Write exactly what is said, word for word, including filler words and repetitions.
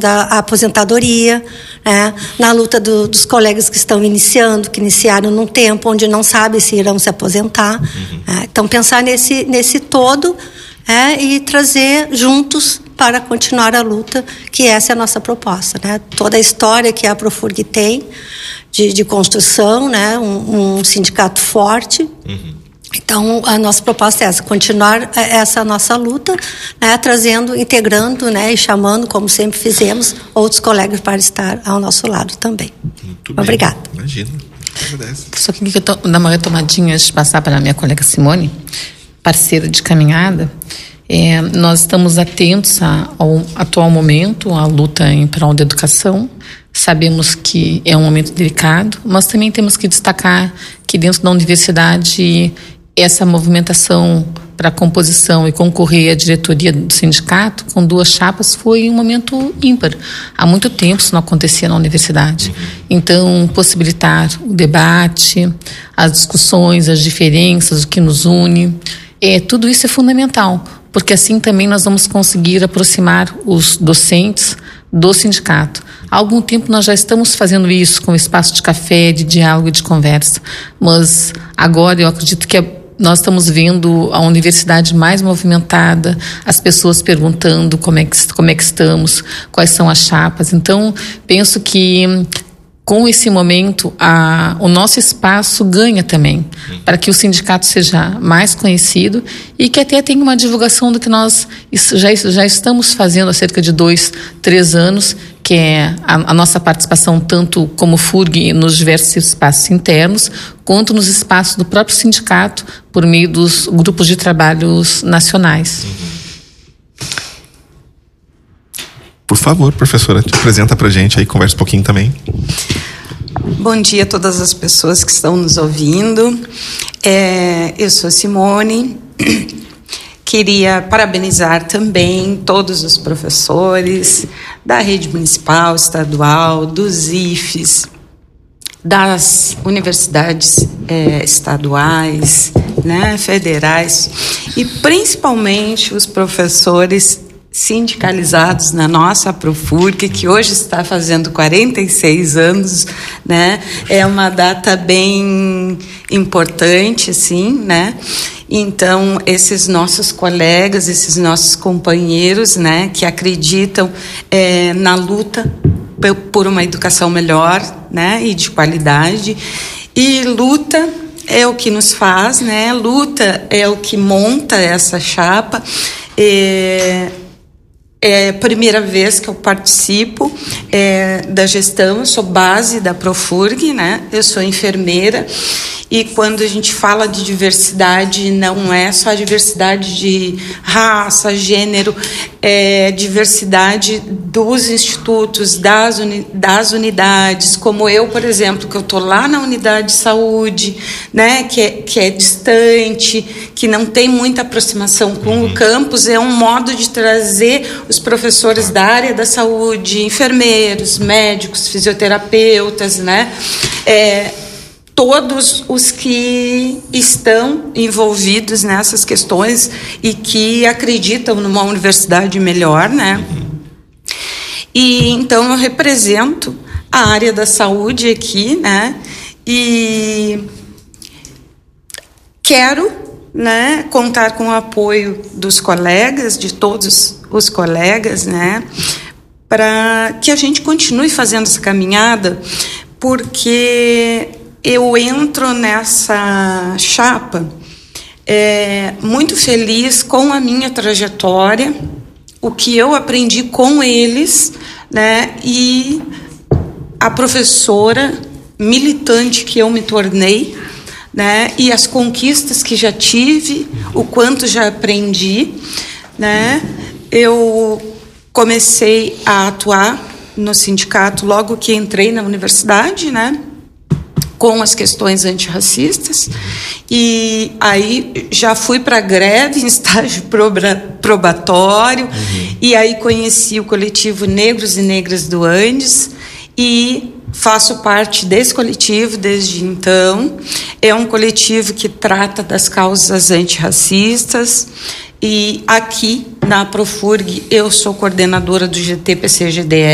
da aposentadoria, né? Na luta do, dos colegas que estão iniciando, que iniciaram num tempo onde não sabem se irão se aposentar. Uhum. Né? Então, pensar nesse, nesse todo é, e trazer juntos para continuar a luta, que essa é a nossa proposta, né? Toda a história que a Profurg tem de, de construção, né? Um, um sindicato forte. Uhum. Então, a nossa proposta é essa, continuar essa nossa luta, né, trazendo, integrando, né, e chamando, como sempre fizemos, outros colegas para estar ao nosso lado também. Muito bem. Obrigada. Imagina. Só que eu tô, dar uma retomadinha de passar para a minha colega Simone, parceira de caminhada. É, nós estamos atentos a, ao atual momento, à luta em prol da educação. Sabemos que é um momento delicado, mas também temos que destacar que dentro da universidade essa movimentação para a composição e concorrer à diretoria do sindicato com duas chapas foi um momento ímpar. Há muito tempo isso não acontecia na universidade. Então, possibilitar o debate, as discussões, as diferenças, o que nos une, é, tudo isso é fundamental, porque assim também nós vamos conseguir aproximar os docentes do sindicato. Há algum tempo nós já estamos fazendo isso com espaço de café, de diálogo e de conversa, mas agora eu acredito que é nós estamos vendo a universidade mais movimentada, as pessoas perguntando como é que, como é que estamos, quais são as chapas. Então, penso que com esse momento, a, o nosso espaço ganha também, para que o sindicato seja mais conhecido e que até tenha uma divulgação do que nós já, já estamos fazendo há cerca de dois, três anos, que é a, a nossa participação tanto como Furg nos diversos espaços internos, quanto nos espaços do próprio sindicato, por meio dos grupos de trabalhos nacionais. Por favor, professora, te apresenta pra gente aí, conversa um pouquinho também. Bom dia a todas as pessoas que estão nos ouvindo. É, eu sou Simone. Queria parabenizar também todos os professores da rede municipal, estadual, dos I F Es, das universidades é, estaduais, né, federais, e principalmente os professores sindicalizados na nossa Profurg, que hoje está fazendo quarenta e seis anos, né? É uma data bem importante, sim, né? Então, esses nossos colegas, esses nossos companheiros, né, que acreditam é, na luta por uma educação melhor, né, e de qualidade. E luta é o que nos faz, né? Luta é o que monta essa chapa. É, É a primeira vez que eu participo é, da gestão, eu sou base da Profurg, né? Eu sou enfermeira, e quando a gente fala de diversidade, não é só a diversidade de raça, gênero, é diversidade dos institutos, das, uni, das unidades, como eu, por exemplo, que eu estou lá na unidade de saúde, né? Que é, que é distante, que não tem muita aproximação com uhum. o campus, é um modo de trazer os professores da área da saúde, enfermeiros, médicos, fisioterapeutas, né? É, todos os que estão envolvidos nessas questões e que acreditam numa universidade melhor, né? E então eu represento a área da saúde aqui, né? E quero, né, contar com o apoio dos colegas, de todos os colegas, né, para que a gente continue fazendo essa caminhada, porque eu entro nessa chapa é, muito feliz com a minha trajetória, o que eu aprendi com eles, né, e a professora militante que eu me tornei, né, e as conquistas que já tive, o quanto já aprendi, né. Eu comecei a atuar no sindicato logo que entrei na universidade, né, com as questões antirracistas, e aí já fui para greve em estágio probatório, uhum. e aí conheci o coletivo Negros e Negras do Andes, e faço parte desse coletivo desde então. É um coletivo que trata das causas antirracistas, e aqui na Profurg eu sou coordenadora do G T P C G D